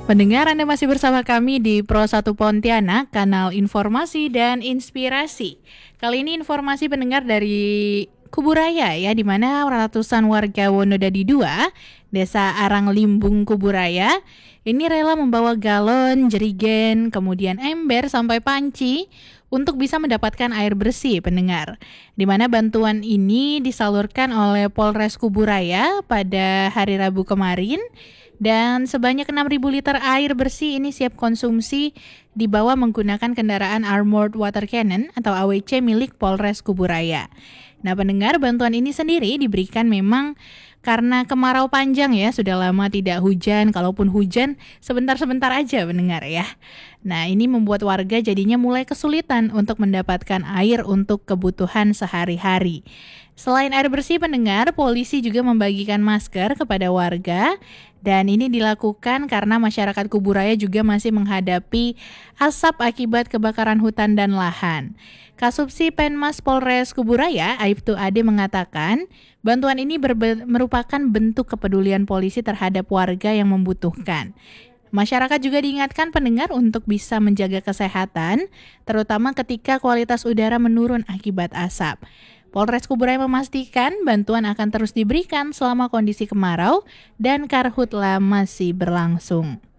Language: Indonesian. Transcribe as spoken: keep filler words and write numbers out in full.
Pendengar, Anda masih bersama kami di Pro satu Pontianak, kanal informasi dan inspirasi. Kali ini informasi pendengar dari Kuburaya ya, di mana ratusan warga Wonodadi dua, Desa Arang Limbung Kuburaya, ini rela membawa galon, jerigen, kemudian ember sampai panci untuk bisa mendapatkan air bersih, pendengar. Di mana bantuan ini disalurkan oleh Polres Kuburaya pada hari Rabu kemarin. Dan sebanyak enam ribu liter air bersih ini siap konsumsi dibawa menggunakan kendaraan Armored Water Cannon atau A W C milik Polres Kuburaya. Nah, pendengar, bantuan ini sendiri diberikan memang karena kemarau panjang ya, sudah lama tidak hujan, kalaupun hujan sebentar-sebentar aja, pendengar ya. Nah, ini membuat warga jadinya mulai kesulitan untuk mendapatkan air untuk kebutuhan sehari-hari. Selain air bersih, pendengar, polisi juga membagikan masker kepada warga. Dan ini dilakukan karena masyarakat Kuburaya juga masih menghadapi asap akibat kebakaran hutan dan lahan. Kasubsi Penmas Polres Kuburaya, Aibtu Ade, mengatakan bantuan ini berbe- merupakan bentuk kepedulian polisi terhadap warga yang membutuhkan. Masyarakat juga diingatkan, pendengar, untuk bisa menjaga kesehatan, terutama ketika kualitas udara menurun akibat asap. Polres Kuburaya memastikan bantuan akan terus diberikan selama kondisi kemarau dan karhutla masih berlangsung.